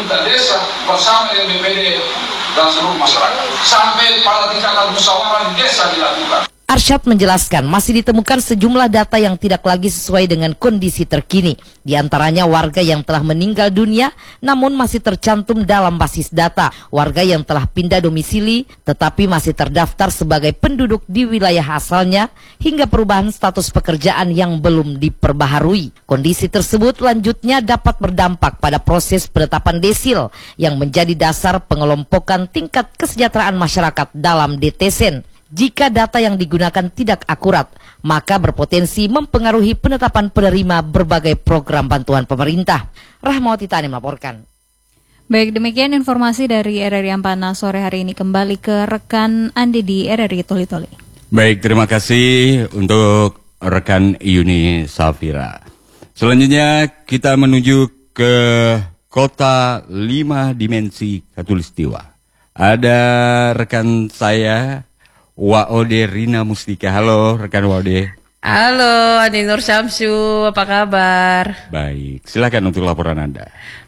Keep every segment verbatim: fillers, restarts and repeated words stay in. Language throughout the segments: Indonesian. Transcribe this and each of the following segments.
pemerintah desa bersama dengan B P D dan seluruh masyarakat sampai pada tingkatan musyawarah desa dilakukan. Arsyad menjelaskan masih ditemukan sejumlah data yang tidak lagi sesuai dengan kondisi terkini. Di antaranya warga yang telah meninggal dunia namun masih tercantum dalam basis data. Warga yang telah pindah domisili tetapi masih terdaftar sebagai penduduk di wilayah asalnya hingga perubahan status pekerjaan yang belum diperbaharui. Kondisi tersebut lanjutnya dapat berdampak pada proses penetapan desil yang menjadi dasar pengelompokan tingkat kesejahteraan masyarakat dalam D T S E N. Jika data yang digunakan tidak akurat, maka berpotensi mempengaruhi penetapan penerima berbagai program bantuan pemerintah. Rahmawati Tani melaporkan. Baik, demikian informasi dari R R I Ampana sore hari ini. Kembali ke rekan Andi di R R I Toli-Toli. Baik, terima kasih untuk rekan Yuni Safira. Selanjutnya kita menuju ke kota lima dimensi Katulistiwa. Ada rekan saya Waode Rina Mustika. Halo rekan Waode. Halo Andi Nur Syamsu, apa kabar? Baik, silakan untuk laporan Anda.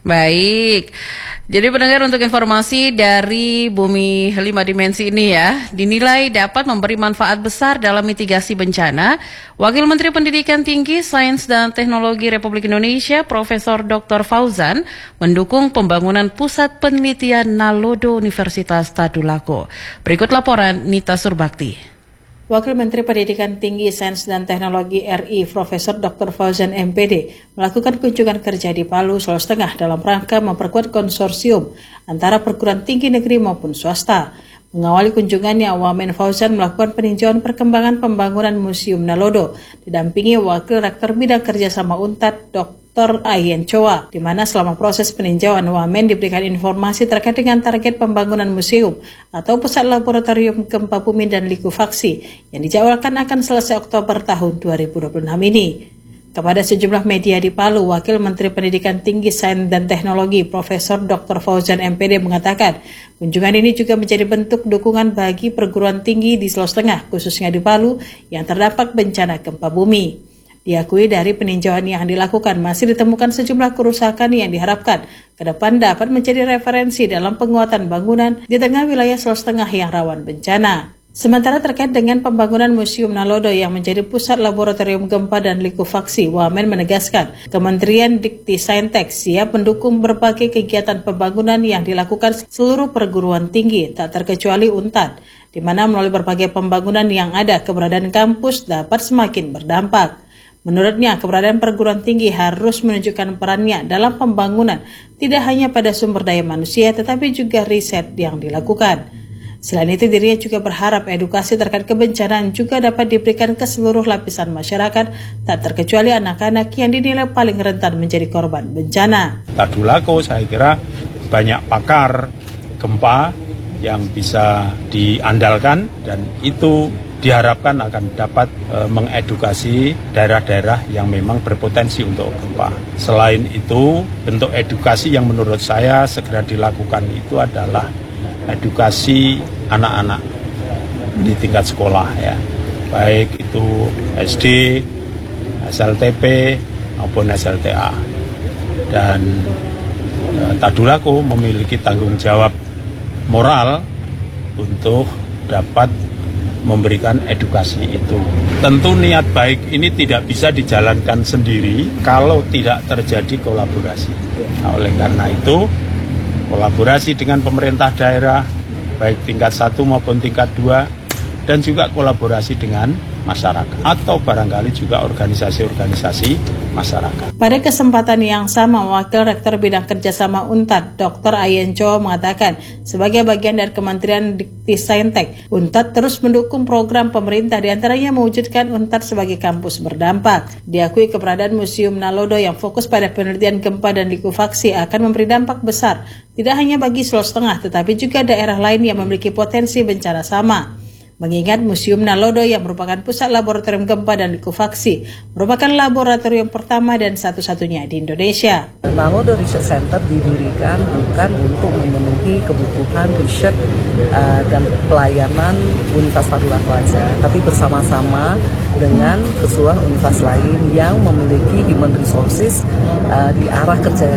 Baik, jadi pendengar, untuk informasi dari bumi lima dimensi ini ya, dinilai dapat memberi manfaat besar dalam mitigasi bencana. Wakil Menteri Pendidikan Tinggi, Sains dan Teknologi Republik Indonesia, Profesor Doktor Fauzan, mendukung pembangunan Pusat Penelitian Nalodo Universitas Tadulako. Berikut laporan Nita Surbakti. Wakil Menteri Pendidikan Tinggi, Sains dan Teknologi R I, Profesor Doktor Fauzan M Pd, melakukan kunjungan kerja di Palu, Sulawesi Tengah dalam rangka memperkuat konsorsium antara perguruan tinggi negeri maupun swasta. Mengawali kunjungannya, Wamen Fauzan melakukan peninjauan perkembangan pembangunan Museum Nalodo, didampingi Wakil Rektor Bidang Kerjasama Untad, Doktor Ayen Choa, di mana selama proses peninjauan, Wamen diberikan informasi terkait dengan target pembangunan museum atau pusat laboratorium gempa bumi dan likuifaksi yang dijadwalkan akan selesai Oktober tahun dua ribu dua puluh enam ini. Kepada sejumlah media di Palu, Wakil Menteri Pendidikan Tinggi, Sains dan Teknologi, Profesor Doktor Fauzan M Pd mengatakan, kunjungan ini juga menjadi bentuk dukungan bagi perguruan tinggi di Sulawesi Tengah, khususnya di Palu, yang terdampak bencana gempa bumi. Diakui dari peninjauan yang dilakukan masih ditemukan sejumlah kerusakan yang diharapkan ke depan dapat menjadi referensi dalam penguatan bangunan di tengah wilayah Sulawesi Tengah yang rawan bencana. Sementara terkait dengan pembangunan Museum Nalodo yang menjadi pusat laboratorium gempa dan likuifaksi, Wamen menegaskan Kementerian Dikti Saintek siap mendukung berbagai kegiatan pembangunan yang dilakukan seluruh perguruan tinggi, tak terkecuali Untad, di mana melalui berbagai pembangunan yang ada, keberadaan kampus dapat semakin berdampak. Menurutnya, keberadaan perguruan tinggi harus menunjukkan perannya dalam pembangunan, tidak hanya pada sumber daya manusia, tetapi juga riset yang dilakukan. Selain itu, dirinya juga berharap edukasi terkait kebencanaan juga dapat diberikan ke seluruh lapisan masyarakat, tak terkecuali anak-anak yang dinilai paling rentan menjadi korban bencana. Tadulako saya kira banyak pakar gempa yang bisa diandalkan dan itu diharapkan akan dapat e, mengedukasi daerah-daerah yang memang berpotensi untuk gempa. Selain itu, bentuk edukasi yang menurut saya segera dilakukan itu adalah edukasi anak-anak di tingkat sekolah ya, baik itu S D, S L T P maupun S L T A. Dan e, Tadulako memiliki tanggung jawab moral untuk dapat memberikan edukasi itu. Tentu niat baik ini tidak bisa dijalankan sendiri kalau tidak terjadi kolaborasi. Nah, oleh karena itu kolaborasi dengan pemerintah daerah, baik tingkat satu maupun tingkat dua, dan juga kolaborasi dengan masyarakat, atau barangkali juga organisasi-organisasi masyarakat. Pada kesempatan yang sama, Wakil Rektor Bidang Kerjasama Untad, Doktor Ayen Choa mengatakan, sebagai bagian dari Kementerian Dikti Saintek, Untad terus mendukung program pemerintah, diantaranya mewujudkan Untad sebagai kampus berdampak. Diakui keberadaan Museum Nalodo yang fokus pada penelitian gempa dan likuifaksi akan memberi dampak besar, tidak hanya bagi Sulawesi Tengah, tetapi juga daerah lain yang memiliki potensi bencana sama. Mengingat Museum Nalodo yang merupakan pusat laboratorium gempa dan likuifaksi merupakan laboratorium pertama dan satu-satunya di Indonesia. Nalodo Research Center didirikan bukan untuk memenuhi kebutuhan riset uh, dan pelayanan Universitas Tadulako saja, tapi bersama-sama dengan keseluruhan universitas lain yang memiliki human resources uh, di arah kerja